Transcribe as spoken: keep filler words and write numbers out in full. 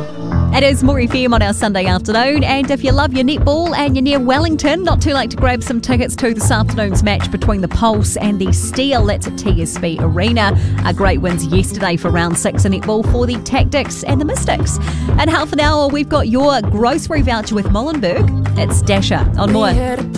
It is More F M on our Sunday afternoon, and if you love your netball and you're near Wellington, not too late to grab some tickets to this afternoon's match between the Pulse and the Steel. That's at T S B Arena. A great wins yesterday for round six in netball for the Tactics and the Mystics. In half an hour, we've got your grocery voucher with Molenberg. It's Dasher on More.